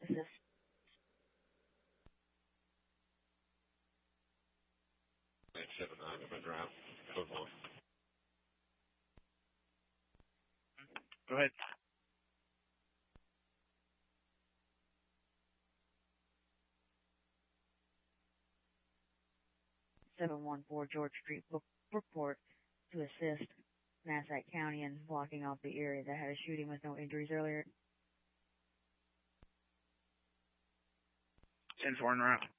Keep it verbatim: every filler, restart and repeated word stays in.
This is seven nine, Commander out. Code one. Go ahead. seven one four George Street, Brookport, to assist Massac County in blocking off the area that had a shooting with no injuries earlier. ten four en route.